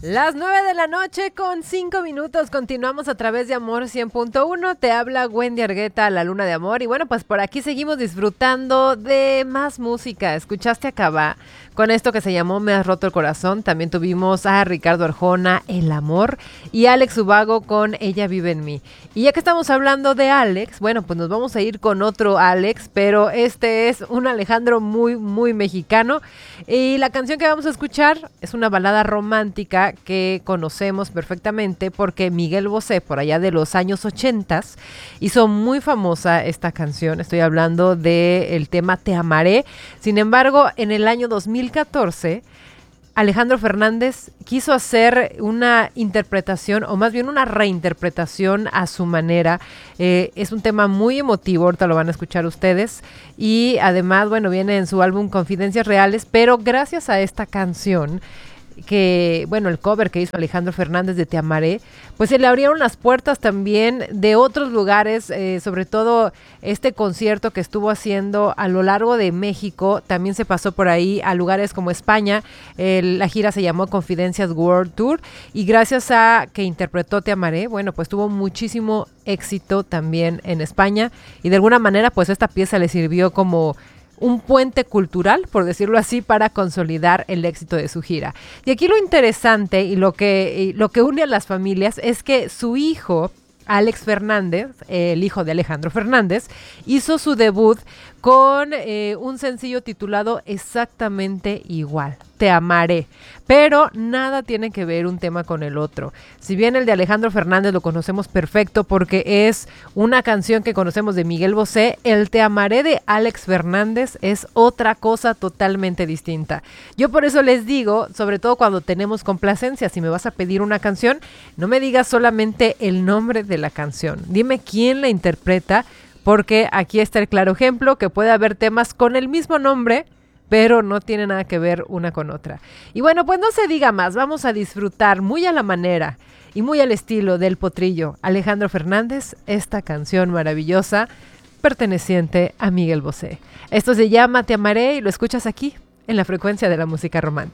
Las 9 de la noche con 5 minutos, continuamos a través de Amor 100.1, te habla Wendy Argueta, la luna de amor, y bueno, pues por aquí seguimos disfrutando de más música. Escuchaste acá con esto que se llamó Me has roto el corazón, también tuvimos a Ricardo Arjona, El amor, y Alex Ubago con Ella vive en mí. Y ya que estamos hablando de Alex, bueno, pues nos vamos a ir con otro Alex, pero este es un Alejandro muy mexicano, y la canción que vamos a escuchar es una balada romántica que conocemos perfectamente porque Miguel Bosé, por allá de los años 80, hizo muy famosa esta canción. Estoy hablando del tema Te amaré. Sin embargo, en el año 2014, Alejandro Fernández quiso hacer una interpretación, o más bien una reinterpretación a su manera. Es un tema muy emotivo, ahorita lo van a escuchar ustedes. Y además, bueno, viene en su álbum Confidencias Reales, pero gracias a esta canción, que, bueno, el cover que hizo Alejandro Fernández de Te amaré, pues se le abrieron las puertas también de otros lugares, sobre todo este concierto que estuvo haciendo a lo largo de México, también se pasó por ahí a lugares como España. La gira se llamó Confidencias World Tour, y gracias a que interpretó Te amaré, bueno, pues tuvo muchísimo éxito también en España, y de alguna manera pues esta pieza le sirvió como un puente cultural, por decirlo así, para consolidar el éxito de su gira. Y aquí lo interesante y lo que une a las familias es que su hijo, Alex Fernández, el hijo de Alejandro Fernández, hizo su debut con un sencillo titulado exactamente igual, Te amaré, pero nada tiene que ver un tema con el otro. Si bien el de Alejandro Fernández lo conocemos perfecto porque es una canción que conocemos de Miguel Bosé, el Te amaré de Alex Fernández es otra cosa totalmente distinta. Yo por eso les digo, sobre todo cuando tenemos complacencia, si me vas a pedir una canción, no me digas solamente el nombre de la canción, dime quién la interpreta, porque aquí está el claro ejemplo que puede haber temas con el mismo nombre, pero no tiene nada que ver una con otra. Y bueno, pues no se diga más, vamos a disfrutar muy a la manera y muy al estilo del potrillo Alejandro Fernández, esta canción maravillosa perteneciente a Miguel Bosé. Esto se llama Te amaré y lo escuchas aquí en la frecuencia de la música romántica.